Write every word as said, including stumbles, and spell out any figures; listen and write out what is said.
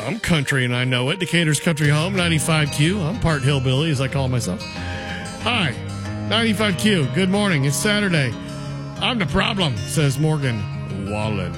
I'm country and I know it. Decatur's Country Home, ninety-five Q. I'm part hillbilly, as I call myself. Hi, ninety-five Q. Good morning. It's Saturday. I'm the problem, says Morgan Wallen.